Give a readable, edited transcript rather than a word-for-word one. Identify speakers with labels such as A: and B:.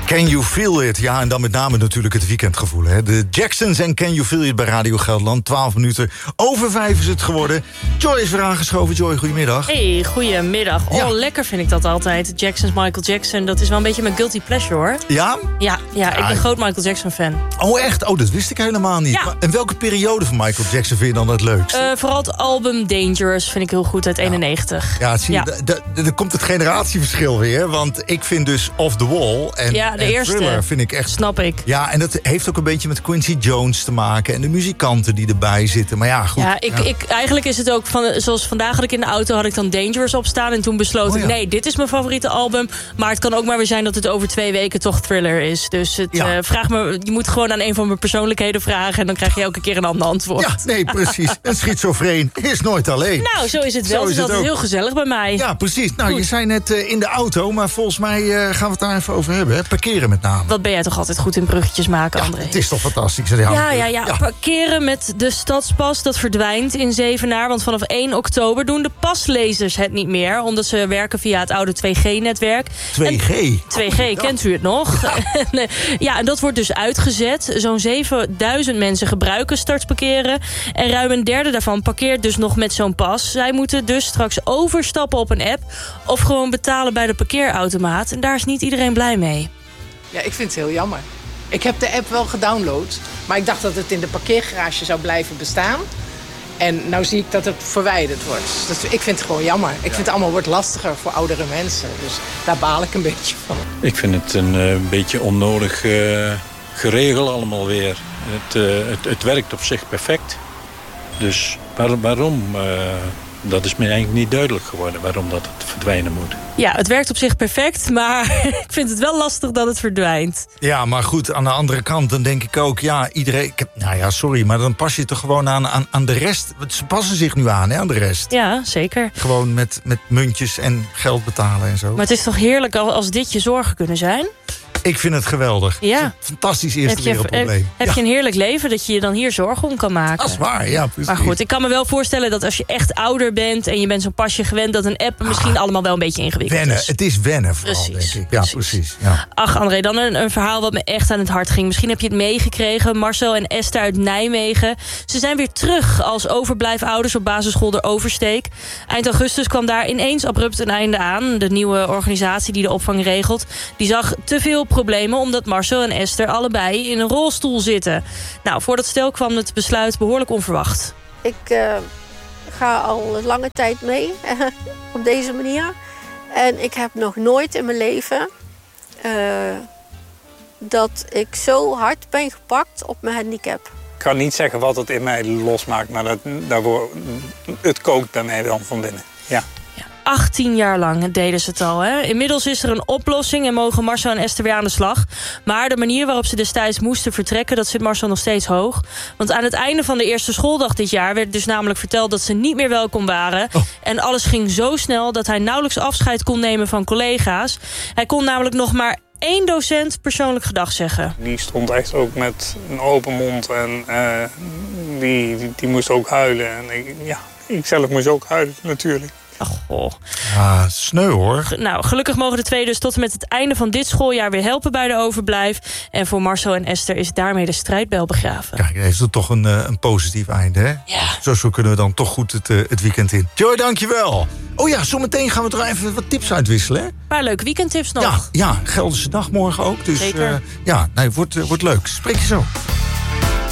A: Can You Feel It? Ja, en dan met name natuurlijk het weekendgevoel. Hè? De Jacksons en Can You Feel It bij Radio Gelderland. 12 minuten over 5 is het geworden. Joy is weer aangeschoven. Joy, goedemiddag.
B: Hey, goedemiddag.
A: Ja.
B: Oh, lekker vind ik dat altijd. Jackson's Michael Jackson, dat is wel een beetje mijn guilty pleasure, hoor.
A: Ja?
B: Ja, ik ben groot Michael Jackson-fan.
A: Oh, echt? Oh, dat wist ik helemaal niet.
B: Ja.
A: Maar in welke periode van Michael Jackson vind je dan het leukst?
B: Vooral het album Dangerous vind ik heel goed uit 91.
A: Ja, zie je, er komt het generatieverschil weer. Want ik vind dus Off the Wall en,
B: Ja, de
A: en
B: eerste.
A: Thriller vind ik echt...
B: Snap ik.
A: Ja, en dat heeft ook een beetje met Quincy Jones te maken. En de muzikanten die erbij zitten. Maar ja, goed.
B: Ja, eigenlijk is het ook, zoals vandaag had ik in de auto, had ik dan Dangerous opstaan. En toen besloot ik, nee, dit is mijn favoriete album. Maar het kan ook maar weer zijn dat het over 2 weken toch Thriller is. Dus je moet gewoon aan een van mijn persoonlijkheden vragen. En dan krijg je elke keer een ander antwoord.
A: Ja, nee, precies. Een schizofreen is nooit alleen.
B: Nou, zo is het wel. Het is altijd heel gezellig bij mij.
A: Ja, precies. Nou, je zei net in de auto, maar volgens mij gaan we het daar even over hebben. Hè? Parkeren met name.
B: Wat ben jij toch altijd goed in bruggetjes maken, André?
A: Het is toch fantastisch.
B: Ja. Parkeren met de stadspas, dat verdwijnt in Zevenaar. Want vanaf 1 oktober doen de paslezers het niet meer. Omdat ze werken via het oude 2G-netwerk.
A: 2G?
B: 2G, kent u het nog? Ja. En dat wordt dus uitgezet. Zo'n 7000 mensen gebruiken stadsparkeren. En ruim een derde daarvan parkeert dus nog met zo'n pas. Zij moeten dus straks overstappen op een app. Of gewoon betalen bij de parkeerautomaat. En daar is niet iedereen blij mee.
C: Ja, ik vind het heel jammer. Ik heb de app wel gedownload. Maar ik dacht dat het in de parkeergarage zou blijven bestaan. En nou zie ik dat het verwijderd wordt. Dus ik vind het gewoon jammer. Ik vind het allemaal wordt lastiger voor oudere mensen. Dus daar baal ik een beetje van.
D: Ik vind het een beetje onnodig geregeld allemaal weer. Het werkt op zich perfect. Dus waarom? Dat is me eigenlijk niet duidelijk geworden waarom dat het verdwijnen moet.
B: Ja, het werkt op zich perfect, maar ik vind het wel lastig dat het verdwijnt.
A: Ja, maar goed, aan de andere kant, dan denk ik ook... ja, iedereen... Nou ja, sorry, maar dan pas je toch gewoon aan de rest. Ze passen zich nu aan, hè, aan de rest.
B: Ja, zeker.
A: Gewoon met muntjes en geld betalen en zo.
B: Maar het is toch heerlijk als dit je zorgen kunnen zijn?
A: Ik vind het geweldig.
B: Ja.
A: Het is een fantastisch eerste wereldprobleem.
B: Heb je een heerlijk leven dat je je dan hier zorgen om kan maken?
A: Dat is waar, ja, precies.
B: Maar goed, ik kan me wel voorstellen dat als je echt ouder bent... en je bent zo'n pasje gewend, dat een app misschien allemaal wel een beetje ingewikkeld
A: wennen.
B: is.
A: Het is wennen vooral,
B: Precies,
A: denk ik. Ja, precies. Ja.
B: Ach, André, dan een verhaal wat me echt aan het hart ging. Misschien heb je het meegekregen. Marcel en Esther uit Nijmegen. Ze zijn weer terug als overblijfouders op basisschool de Oversteek. Eind augustus kwam daar ineens abrupt een einde aan. De nieuwe organisatie die de opvang regelt, die zag te veel problemen... omdat Marcel en Esther allebei in een rolstoel zitten. Nou, voor dat stel kwam het besluit behoorlijk onverwacht.
E: Ik ga al lange tijd mee op deze manier. En ik heb nog nooit in mijn leven dat ik zo hard ben gepakt op mijn handicap.
F: Ik kan niet zeggen wat het in mij losmaakt, maar het kookt bij mij dan van binnen. Ja.
B: 18 jaar lang deden ze het al. Hè? Inmiddels is er een oplossing en mogen Marcel en Esther weer aan de slag. Maar de manier waarop ze destijds moesten vertrekken... dat zit Marcel nog steeds hoog. Want aan het einde van de eerste schooldag dit jaar... werd dus namelijk verteld dat ze niet meer welkom waren. Oh. En alles ging zo snel dat hij nauwelijks afscheid kon nemen van collega's. Hij kon namelijk nog maar 1 docent persoonlijk gedag zeggen.
F: Die stond echt ook met een open mond en die moest ook huilen. En ik zelf moest ook huilen natuurlijk.
B: Ach, goh.
A: Ah, sneu hoor.
B: Nou, gelukkig mogen de twee dus tot en met het einde van dit schooljaar weer helpen bij de overblijf. En voor Marcel en Esther is daarmee de strijdbel begraven.
A: Kijk, heeft het toch een positief einde, hè?
B: Ja.
A: Zo kunnen we dan toch goed het weekend in. Joy, dankjewel. Oh ja, zometeen gaan we toch even wat tips uitwisselen, hè?
B: Een paar leuke weekendtips nog.
A: Ja, Gelderse dag morgen ook. Dus
B: zeker.
A: wordt leuk. Spreek je zo.